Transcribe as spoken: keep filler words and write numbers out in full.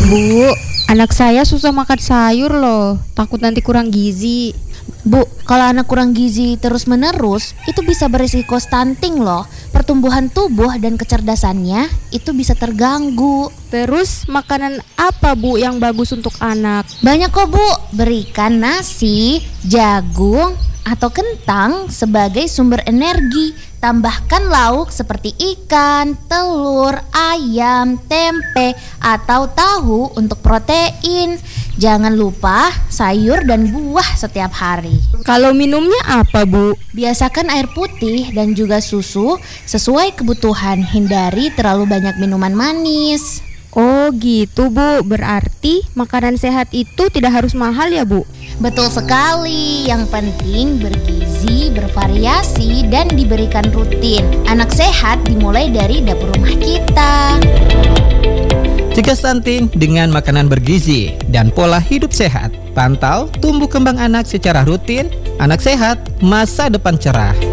Bu, anak saya susah makan sayur loh. Takut nanti kurang gizi. Bu, kalau anak kurang gizi terus-menerus, itu bisa berisiko stunting loh. Pertumbuhan tubuh dan kecerdasannya itu bisa terganggu. Terus makanan apa Bu yang bagus untuk anak? Banyak kok Bu, berikan nasi, jagung, atau kentang sebagai sumber energi. Tambahkan lauk seperti ikan, telur, ayam, tempe, atau tahu untuk protein. Jangan lupa sayur dan buah setiap hari. Kalau minumnya apa Bu? Biasakan air putih dan juga susu sesuai kebutuhan. Hindari terlalu banyak minuman manis. Oh gitu Bu, berarti makanan sehat itu tidak harus mahal ya Bu? Betul sekali, yang penting bergizi, bervariasi, dan diberikan rutin. Anak sehat dimulai dari dapur rumah kita. Cegah stunting dengan makanan bergizi dan pola hidup sehat. Pantau tumbuh kembang anak secara rutin. Anak sehat, masa depan cerah.